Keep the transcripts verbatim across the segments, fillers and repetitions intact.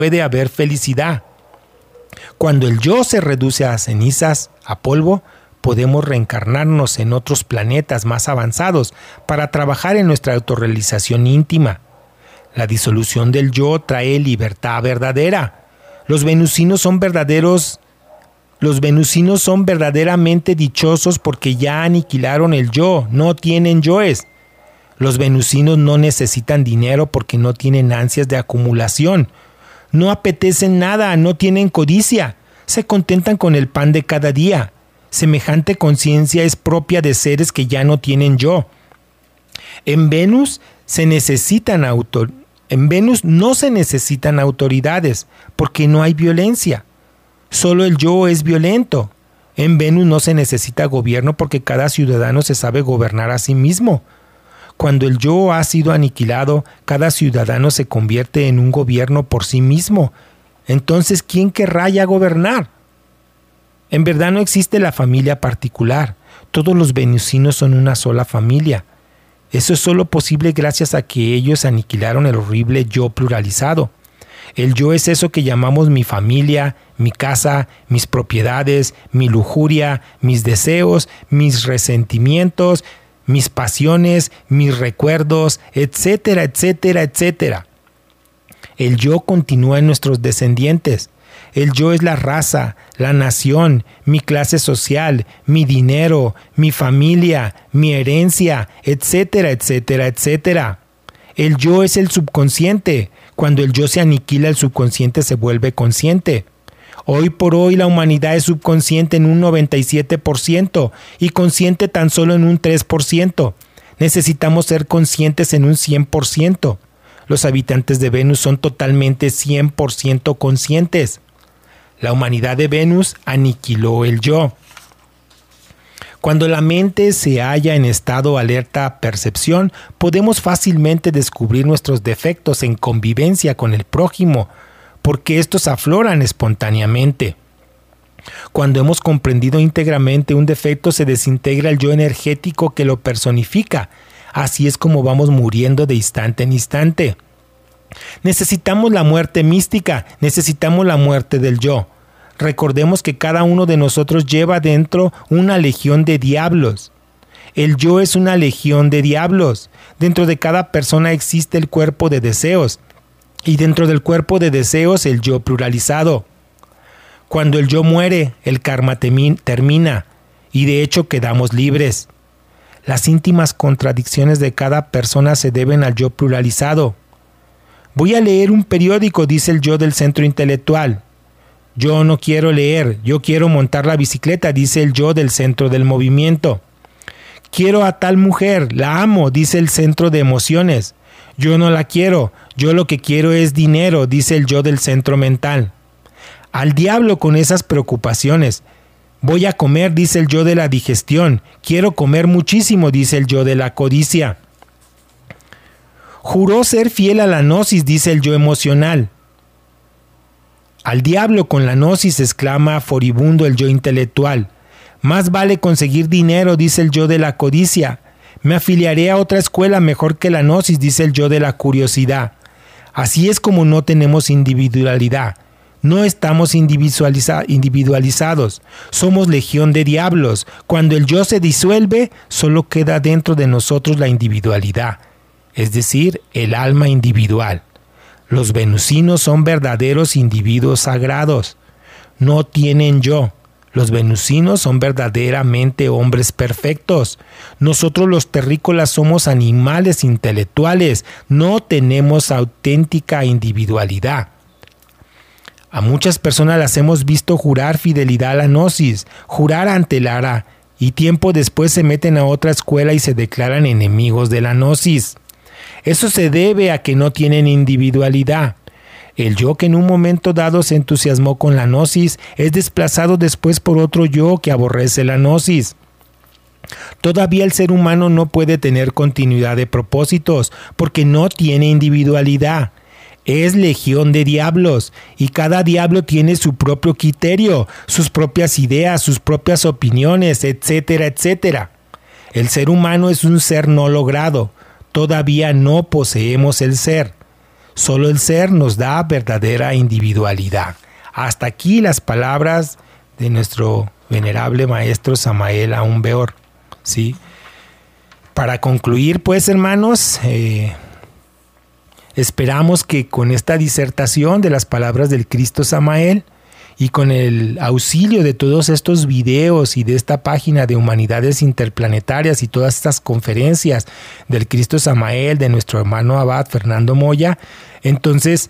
puede haber felicidad. Cuando el yo se reduce a cenizas, a polvo, podemos reencarnarnos en otros planetas más avanzados para trabajar en nuestra autorrealización íntima. La disolución del yo trae libertad verdadera. Los venusinos son verdaderos, los venusinos son verdaderamente dichosos porque ya aniquilaron el yo, no tienen yoes. Los venusinos no necesitan dinero porque no tienen ansias de acumulación. No apetecen nada, no tienen codicia, se contentan con el pan de cada día. Semejante conciencia es propia de seres que ya no tienen yo. En Venus se necesitan autor- en Venus no se necesitan autoridades porque no hay violencia. Solo el yo es violento. En Venus no se necesita gobierno porque cada ciudadano se sabe gobernar a sí mismo. Cuando el yo ha sido aniquilado, cada ciudadano se convierte en un gobierno por sí mismo. Entonces, ¿quién querrá ya gobernar? En verdad no existe la familia particular. Todos los venusinos son una sola familia. Eso es solo posible gracias a que ellos aniquilaron el horrible yo pluralizado. El yo es eso que llamamos mi familia, mi casa, mis propiedades, mi lujuria, mis deseos, mis resentimientos, mis pasiones, mis recuerdos, etcétera, etcétera, etcétera. El yo continúa en nuestros descendientes. El yo es la raza, la nación, mi clase social, mi dinero, mi familia, mi herencia, etcétera, etcétera, etcétera. El yo es el subconsciente. Cuando el yo se aniquila, el subconsciente se vuelve consciente. Hoy por hoy la humanidad es subconsciente en un noventa y siete por ciento y consciente tan solo en un tres por ciento. Necesitamos ser conscientes en un cien por ciento. Los habitantes de Venus son totalmente cien por ciento conscientes. La humanidad de Venus aniquiló el yo. Cuando la mente se halla en estado alerta percepción, podemos fácilmente descubrir nuestros defectos en convivencia con el prójimo, porque estos afloran espontáneamente. Cuando hemos comprendido íntegramente un defecto, se desintegra el yo energético que lo personifica. Así es como vamos muriendo de instante en instante. Necesitamos la muerte mística, necesitamos la muerte del yo. Recordemos que cada uno de nosotros lleva dentro una legión de diablos. El yo es una legión de diablos. Dentro de cada persona existe el cuerpo de deseos. Y dentro del cuerpo de deseos el yo pluralizado. Cuando el yo muere, el karma termina. Y de hecho quedamos libres. Las íntimas contradicciones de cada persona se deben al yo pluralizado. Voy a leer un periódico, dice el yo del centro intelectual. Yo no quiero leer, yo quiero montar la bicicleta, dice el yo del centro del movimiento. Quiero a tal mujer, la amo, dice el centro de emociones. Yo no la quiero, yo lo que quiero es dinero, dice el yo del centro mental. Al diablo con esas preocupaciones. Voy a comer, dice el yo de la digestión. Quiero comer muchísimo, dice el yo de la codicia. Juró ser fiel a la gnosis, dice el yo emocional. Al diablo con la gnosis, exclama furibundo el yo intelectual. Más vale conseguir dinero, dice el yo de la codicia. Me afiliaré a otra escuela mejor que la gnosis, dice el yo de la curiosidad. Así es como no tenemos individualidad. No estamos individualiza- individualizados. Somos legión de diablos. Cuando el yo se disuelve, solo queda dentro de nosotros la individualidad, es decir, el alma individual. Los venusinos son verdaderos individuos sagrados. No tienen yo. Los venusinos son verdaderamente hombres perfectos. Nosotros los terrícolas somos animales intelectuales. No tenemos auténtica individualidad. A muchas personas las hemos visto jurar fidelidad a la gnosis, jurar ante el Ara, y tiempo después se meten a otra escuela y se declaran enemigos de la gnosis. Eso se debe a que no tienen individualidad. El yo que en un momento dado se entusiasmó con la gnosis es desplazado después por otro yo que aborrece la gnosis. Todavía el ser humano no puede tener continuidad de propósitos porque no tiene individualidad. Es legión de diablos y cada diablo tiene su propio criterio, sus propias ideas, sus propias opiniones, etcétera, etcétera. El ser humano es un ser no logrado. Todavía no poseemos el ser. Solo el ser nos da verdadera individualidad. Hasta aquí las palabras de nuestro venerable maestro Samael Aun Weor, ¿sí? Para concluir, pues, hermanos, eh, esperamos que con esta disertación de las palabras del Cristo Samael y con el auxilio de todos estos videos y de esta página de Humanidades Interplanetarias y todas estas conferencias del Cristo Samael, de nuestro hermano Abad Fernando Moya, entonces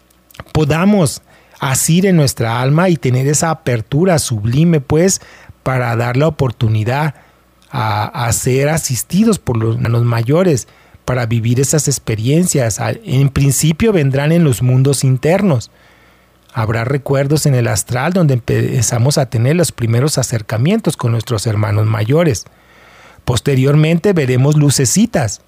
podamos asir en nuestra alma y tener esa apertura sublime, pues, para dar la oportunidad a, a ser asistidos por los hermanos mayores, para vivir esas experiencias. En principio vendrán en los mundos internos. Habrá recuerdos en el astral donde empezamos a tener los primeros acercamientos con nuestros hermanos mayores. Posteriormente veremos lucecitas.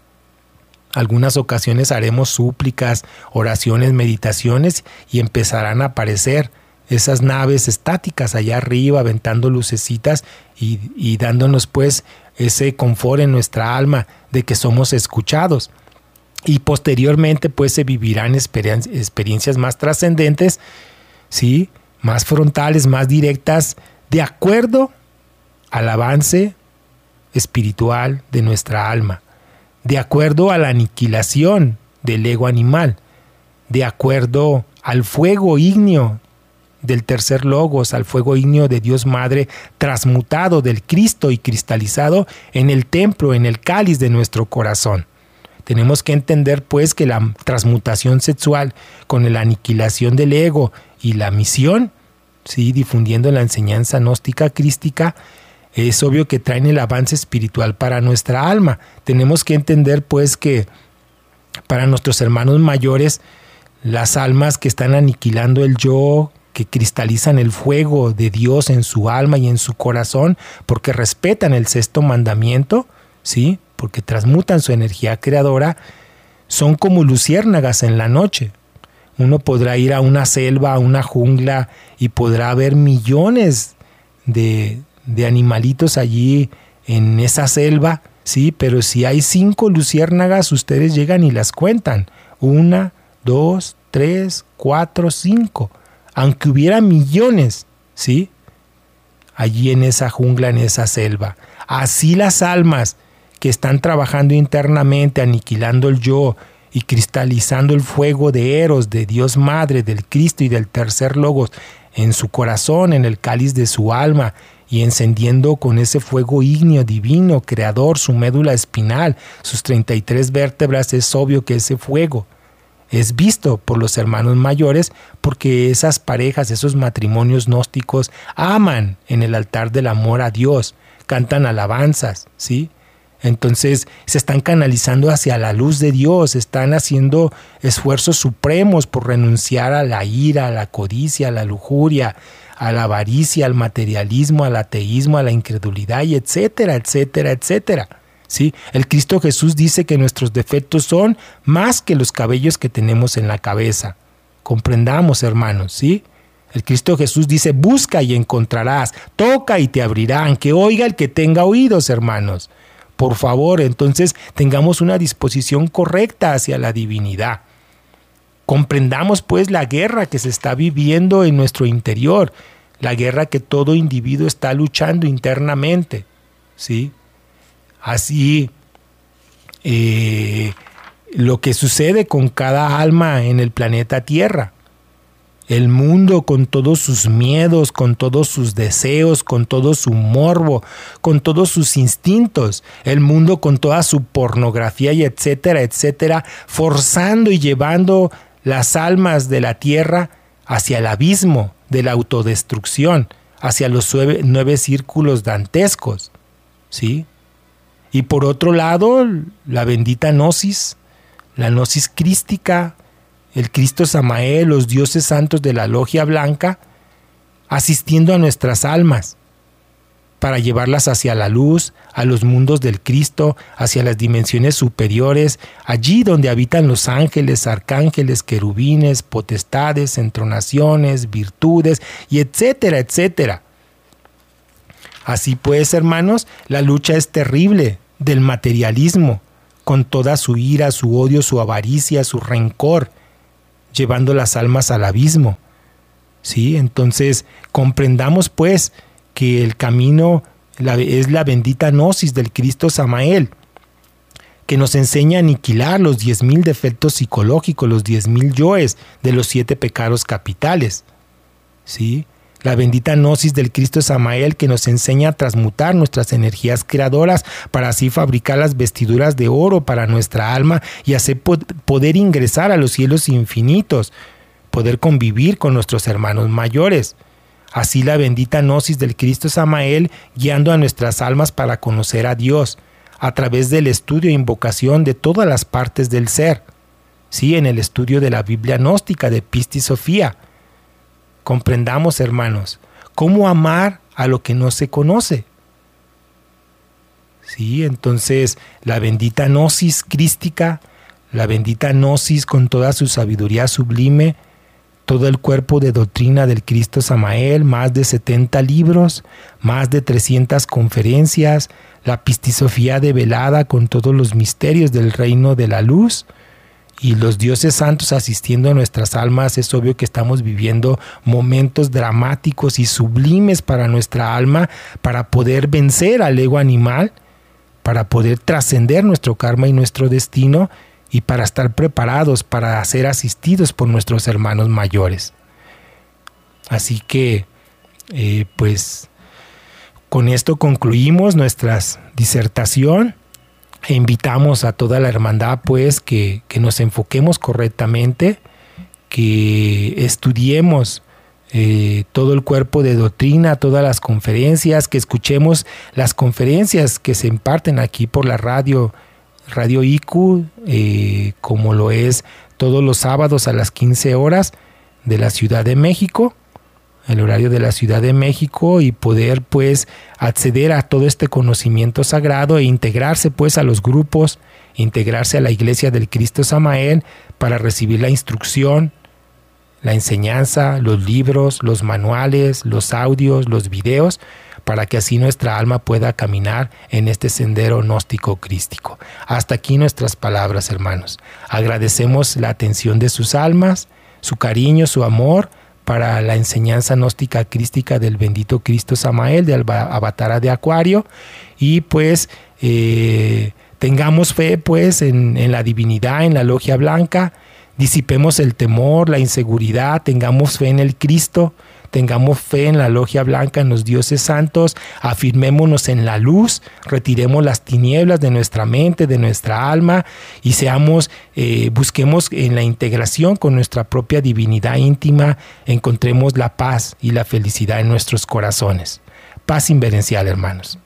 Algunas ocasiones haremos súplicas, oraciones, meditaciones y empezarán a aparecer esas naves estáticas allá arriba aventando lucecitas y, y dándonos pues ese confort en nuestra alma de que somos escuchados. Y posteriormente pues se vivirán experien- experiencias más trascendentes, ¿sí? Más frontales, más directas, de acuerdo al avance espiritual de nuestra alma, de acuerdo a la aniquilación del ego animal, de acuerdo al fuego ígneo del tercer logos, al fuego ígneo de Dios Madre transmutado del Cristo y cristalizado en el templo, en el cáliz de nuestro corazón. Tenemos que entender pues que la transmutación sexual con la aniquilación del ego y la misión, ¿sí? Difundiendo la enseñanza gnóstica crística, es obvio que traen el avance espiritual para nuestra alma. Tenemos que entender pues que para nuestros hermanos mayores, las almas que están aniquilando el yo, que cristalizan el fuego de Dios en su alma y en su corazón, porque respetan el sexto mandamiento, ¿sí? Porque transmutan su energía creadora, son como luciérnagas en la noche. Uno podrá ir a una selva, a una jungla, y podrá ver millones de, de animalitos allí en esa selva, ¿sí? Pero si hay cinco luciérnagas, ustedes llegan y las cuentan. Una, dos, tres, cuatro, cinco. Aunque hubiera millones, ¿sí? Allí en esa jungla, en esa selva. Así las almas que están trabajando internamente, aniquilando el yo y cristalizando el fuego de Eros, de Dios Madre, del Cristo y del tercer logos en su corazón, en el cáliz de su alma, y encendiendo con ese fuego ígneo divino, creador, su médula espinal, sus treinta y tres vértebras, es obvio que ese fuego es visto por los hermanos mayores, porque esas parejas, esos matrimonios gnósticos aman en el altar del amor a Dios, cantan alabanzas, ¿sí? Entonces se están canalizando hacia la luz de Dios, están haciendo esfuerzos supremos por renunciar a la ira, a la codicia, a la lujuria, a la avaricia, al materialismo, al ateísmo, a la incredulidad, y etcétera, etcétera, etcétera. ¿Sí? El Cristo Jesús dice que nuestros defectos son más que los cabellos que tenemos en la cabeza. Comprendamos, hermanos, ¿sí? El Cristo Jesús dice: busca y encontrarás, toca y te abrirán, que oiga el que tenga oídos, hermanos. Por favor, entonces tengamos una disposición correcta hacia la divinidad. Comprendamos pues la guerra que se está viviendo en nuestro interior, la guerra que todo individuo está luchando internamente, ¿sí? Así, eh, lo que sucede con cada alma en el planeta Tierra. El mundo con todos sus miedos, con todos sus deseos, con todo su morbo, con todos sus instintos. El mundo con toda su pornografía y etcétera, etcétera, forzando y llevando las almas de la Tierra hacia el abismo de la autodestrucción, hacia los nueve, nueve círculos dantescos, ¿sí? Y por otro lado, la bendita gnosis, la gnosis crística, el Cristo Samael, los dioses santos de la logia blanca, asistiendo a nuestras almas para llevarlas hacia la luz, a los mundos del Cristo, hacia las dimensiones superiores, allí donde habitan los ángeles, arcángeles, querubines, potestades, entronaciones, virtudes, y etcétera, etcétera. Así pues, hermanos, la lucha es terrible del materialismo, con toda su ira, su odio, su avaricia, su rencor, llevando las almas al abismo. ¿Sí? Entonces, comprendamos pues que el camino la, es la bendita gnosis del Cristo Samael, que nos enseña a aniquilar los diez mil defectos psicológicos, los diez mil yoes de los siete pecados capitales. ¿Sí? La bendita gnosis del Cristo Samael, que nos enseña a transmutar nuestras energías creadoras para así fabricar las vestiduras de oro para nuestra alma y hacer poder ingresar a los cielos infinitos, poder convivir con nuestros hermanos mayores. Así la bendita gnosis del Cristo Samael, guiando a nuestras almas para conocer a Dios, a través del estudio e invocación de todas las partes del ser. Sí, en el estudio de la Biblia gnóstica de Pistis Sofía. Comprendamos, hermanos, cómo amar a lo que no se conoce. Sí, entonces la bendita gnosis crística, la bendita gnosis con toda su sabiduría sublime, todo el cuerpo de doctrina del Cristo Samael, más de setenta libros, más de trescientas conferencias, la Pistisofía develada con todos los misterios del reino de la luz, y los dioses santos asistiendo a nuestras almas. Es obvio que estamos viviendo momentos dramáticos y sublimes para nuestra alma, para poder vencer al ego animal, para poder trascender nuestro karma y nuestro destino, y para estar preparados para ser asistidos por nuestros hermanos mayores. Así que, eh, pues, con esto concluimos nuestra disertación. E invitamos a toda la hermandad pues que, que nos enfoquemos correctamente, que estudiemos eh, todo el cuerpo de doctrina, todas las conferencias, que escuchemos las conferencias que se imparten aquí por la radio, Radio I Q, eh, como lo es todos los sábados a las quince horas de la Ciudad de México, el horario de la Ciudad de México, y poder pues acceder a todo este conocimiento sagrado e integrarse pues a los grupos, integrarse a la Iglesia del Cristo Samael para recibir la instrucción, la enseñanza, los libros, los manuales, los audios, los videos, para que así nuestra alma pueda caminar en este sendero gnóstico crístico. Hasta aquí nuestras palabras, hermanos. Agradecemos la atención de sus almas, su cariño, su amor, para la enseñanza gnóstica crística del bendito Cristo Samael, del Avatara de Acuario, y pues eh, tengamos fe pues en, en la divinidad, en la logia blanca, disipemos el temor, la inseguridad, tengamos fe en el Cristo, tengamos fe en la logia blanca, en los dioses santos, afirmémonos en la luz, retiremos las tinieblas de nuestra mente, de nuestra alma, y seamos, eh, busquemos en la integración con nuestra propia divinidad íntima, encontremos la paz y la felicidad en nuestros corazones. Paz inverencial, hermanos.